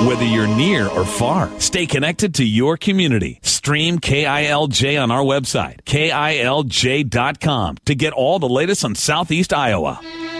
Whether you're near or far, stay connected to your community. Stream KILJ on our website, KILJ.com, to get all the latest on Southeast Iowa.